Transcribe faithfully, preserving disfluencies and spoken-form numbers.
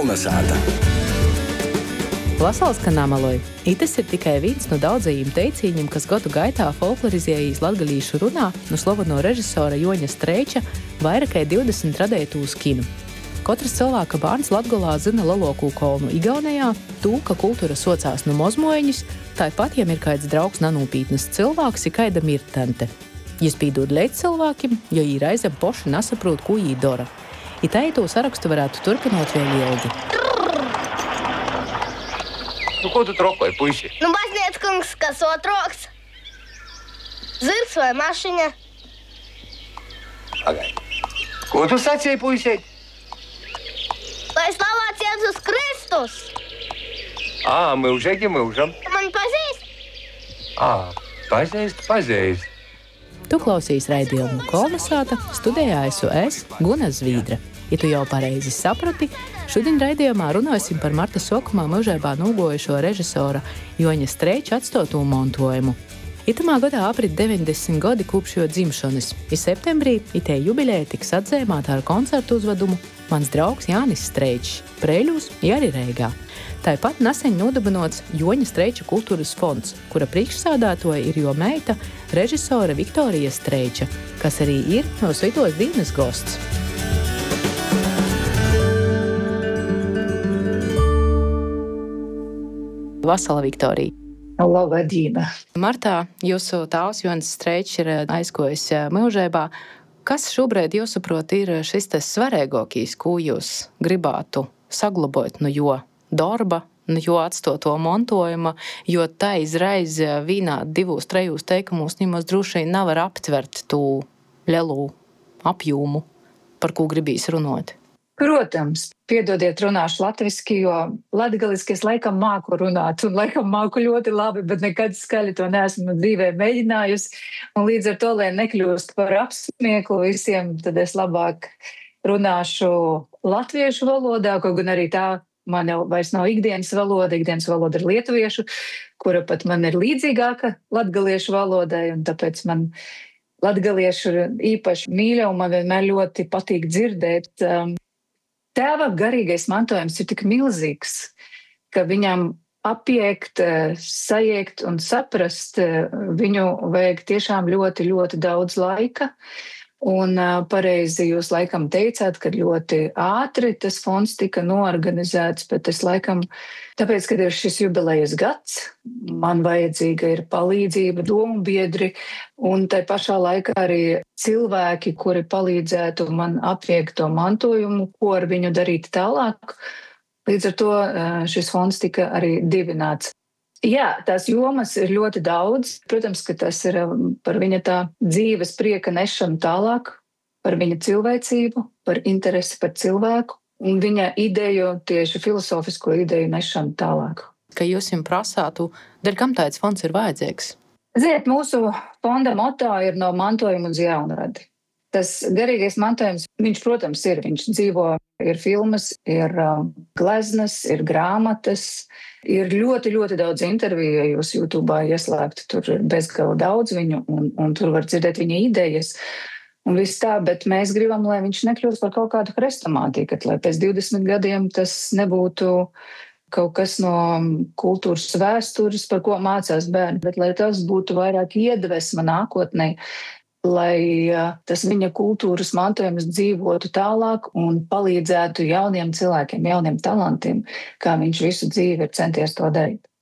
Kolnesāta. Vasalska namaloj. Itas ir tikai viens no daudzajiem teicīņiem, kas gadu gaitā folklorizējīs latgalīšu runā no slaveno režisora Joņa Streiča vairakai divdesmit radētūs kinu. Katrs cilvēka bārns Latgolā zina lelokū kolnu Igaunijā, tū, ka kultūra socās no mozmojiņas, tāpat, ja ir kāds draugs nanūpītnes cilvēks, ir kaida mirtante. Jis pīdod leid cilvēkim, jo jī reizem poši nesaprot, ko jī dora. I tā to sarakstu varētu turpināt vēl ilgi. Nu, ko tu trokoji, puiši? Nu, baznīca kungs, kas otroks. Zirgs vai mašiņa? Pagai. Ko tu sacīji, puiši? Lai slavēts Jēzus Kristus. Ā, mūžīgi mūžam. Tu mani pazīst? Ā, pazīst, pazīst. Tu klausīs raidījumu Kolnesāta, studijā esmu es, Guna Zvīdra. Ja tu jau pareizi saprati, šodien raidījumā runāsim par marta sokumā mūžībā nūgojušo režisora Joņa Streiča atstoto montojumu. Itamā gadā aprit deviņdesmit gadi kopš jo dzimšanas. I septembrī itē jubileja tiks atzēmāta ar koncertu uzvedumu Mans draugs Jānis Streičs, Preiļūs, ja arī Reigā. Tāpat nesen nodibinots Joņa Streiča kultūras fonds, kura priekšsādātoja ir jo meita režisora Viktorija Streiča, kas arī ir no Svitos dienas gosts. Vasala, Viktorija. Labdien! Martā jūsu tāvs Joņs Streičs ir aizgojis mūžībā. Kas šobrīd, jūsuprāt, ir šis tas svarīgākais, ko jūs gribētu saglabāt no jo darba, no jo atstoto montojuma, jo tā izreiz vienā, divos, trejos teikumos nemaz droši nevar aptvert to lielu apjomu, par ko gribīs runāt? Protams, piedodiet, runāšu latviski, jo latgaliski es laikam māku runāt, un laikam māku ļoti labi, bet nekad skaļi to neesmu dzīvē mēģinājusi. Un līdz ar to, lai nekļūst par apsmieklu visiem, tad es labāk runāšu latviešu valodā, kaut gan arī tā man jau vairs nav ikdienas valoda, ikdienas valoda ir lietuviešu, kura pat man ir līdzīgāka latgaliešu valodai, un tāpēc man latgaliešu īpaši mīļa, un man vienmēr ļoti patīk dzirdēt. Tēva garīgais mantojums ir tik milzīgs, ka viņam apiekt, sajēgt un saprast viņu vajag tiešām ļoti, ļoti daudz laika. Un pareizi jūs laikam teicāt, ka ļoti ātri tas fonds tika noorganizēts, bet es laikam, tāpēc, kad ir šis jubilejas gads, man vajadzīga ir palīdzība, domu biedri un tai pašā laikā arī cilvēki, kuri palīdzētu man apiekt to mantojumu, ko ar viņu darīt tālāk. Līdz ar to šis fonds tika arī dibināts. Jā, tās jomas ir ļoti daudz. Protams, ka tas ir par viņa tā dzīves prieka nešanu tālāk, par viņa cilvēcību, par interesi par cilvēku un viņa ideju, tieši filosofisko ideju nešanu tālāk. Ka jūs jums prasātu, dēļ kam tāds fonds ir vajadzīgs? Ziniet, mūsu fonda motto ir no mantojuma uz jaunradi. Tas garīgais mantojums, viņš, protams, ir. Viņš dzīvo, ir filmas, ir uh, gleznas, ir grāmatas, ir ļoti, ļoti daudz interviju, ja jūs YouTube'ā ieslēgtu, tur ir bezgala daudz viņu, un, un tur var dzirdēt viņa idejas. Un viss tā, bet mēs gribam, lai viņš nekļūst par kaut kādu hrestomātiku, lai pēc divdesmit gadiem tas nebūtu kaut kas no kultūras vēstures, par ko mācās bērni, bet lai tas būtu vairāk iedvesma nākotnē, lai tas viņa kultūras mantojums dzīvotu tālāk un palīdzētu jauniem cilvēkiem, jauniem talantiem, kā viņš visu dzīvi ir centies to darīt.